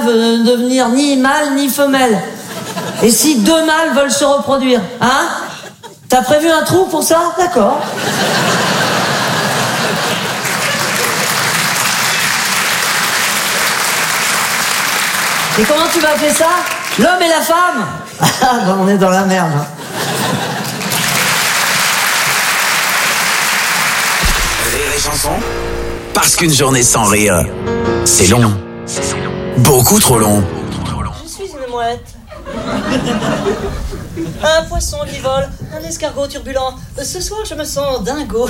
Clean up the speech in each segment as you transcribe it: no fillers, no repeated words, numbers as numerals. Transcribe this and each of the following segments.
veut devenir ni mâle ni femelle. Et si deux mâles veulent se reproduire, hein? T'as prévu un trou pour ça? D'accord. Et comment tu vas appeler ça? L'homme et la femme? Ah, ben on est dans la merde. Hein. Rire et chanson, parce qu'une journée sans rire, c'est long. Beaucoup trop long. Je suis une mouette. Un poisson qui vole, un escargot turbulent. Ce soir, je me sens dingo.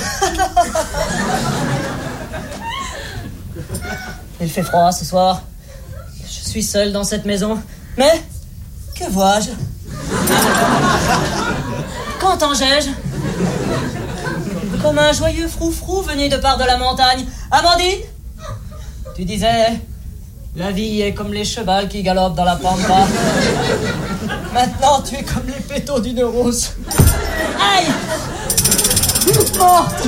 Il fait froid ce soir. Je suis seul dans cette maison. Mais, que vois-je? Qu'entends-je? Comme un joyeux froufrou venu de part de la montagne. Amandine? Tu disais... La vie est comme les chevals qui galopent dans la pampa. Maintenant, tu es comme les pétaux d'une rose. Aïe! Morte!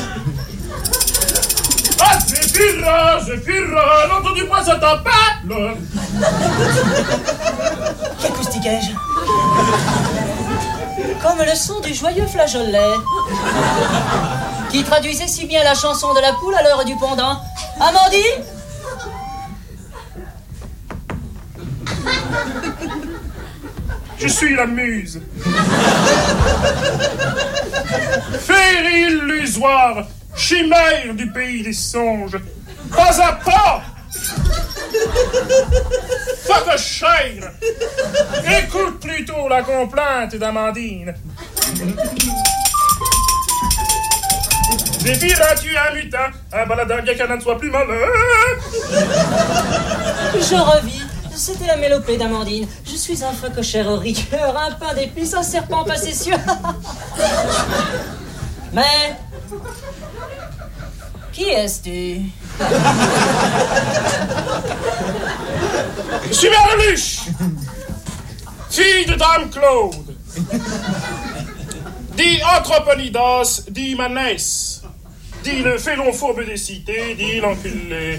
Ah, Zéphyra, l'entends-tu-moi, ça t'appelle? Qu'acoustiquais-je? Comme le son du joyeux flageolet, qui traduisait si bien la chanson de la poule à l'heure du pendant. Amandine? Je suis la muse. Féerie illusoire, chimère du pays des songes. Pas à pas. Photochère. Écoute plutôt la complainte d'Amandine. Zéphyra, tu es un mutin, un baladin bien qu'un ne soit plus malin. Je revis. C'était la mélopée d'Amandine. Je suis un phocochère au rigueur, un pain d'épices, un serpent facétieux. Mais... Qui es-tu? Je suis Merluche, fille de Dame Claude. Dit Anthroponidas, dit Manès, dit le félon fourbe des cités, dit l'enculé.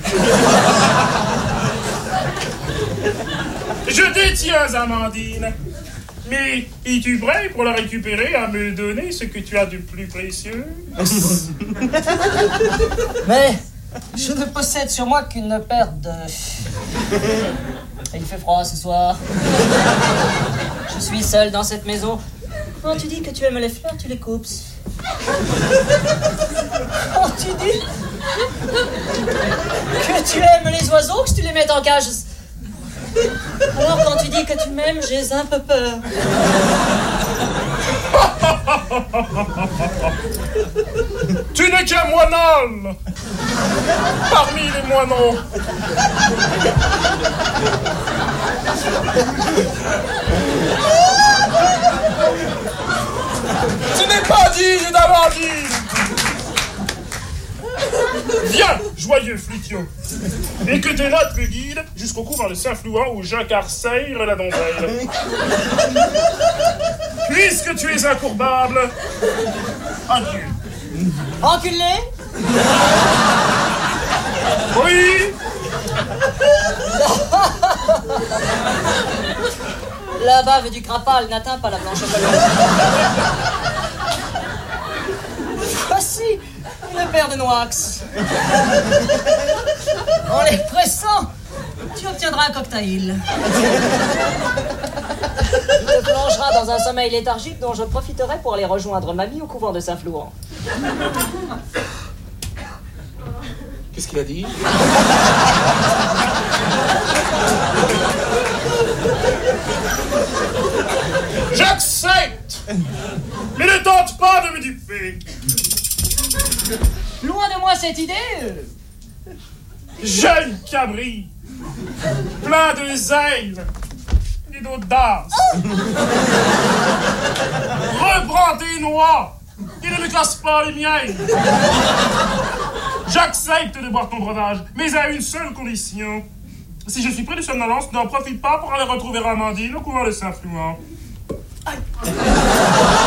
Je détiens Amandine, mais es-tu prêt pour la récupérer à me donner ce que tu as de plus précieux? Mais je ne possède sur moi qu'une paire de... Il fait froid ce soir. Je suis seul dans cette maison. Quand tu dis que tu aimes les fleurs, tu les coupes. Quand tu dis que tu aimes les oiseaux, que tu les mets en cage. Alors quand tu dis que tu m'aimes, j'ai un peu peur. Tu n'es qu'un moinol parmi les moineaux. Tu n'es pas digne d'Amandine. Viens, joyeux flutio, et que tes notes me guident jusqu'au couvent de Saint-Flouan où Jacques harcèle la dentelle. Puisque tu es incourbable, adieu. Enculé? Oui. La bave du crapal n'atteint pas la blanche colonne. Voici une paire de Noix. En les pressant, tu obtiendras un cocktail. Tu te plongeras dans un sommeil léthargique dont je profiterai pour aller rejoindre mamie au couvent de Saint-Flouan. Qu'est-ce qu'il a dit? J'accepte, mais ne tente pas de me duper. Loin de moi cette idée. Jeune cabri, plein de zèle et d'audace. Reprends tes noix et ne me casse pas les miennes. J'accepte de boire ton breuvage, mais à une seule condition. Si je suis près de somnolence, n'en profite pas pour aller retrouver Amandine au couvent de Saint-Flouan.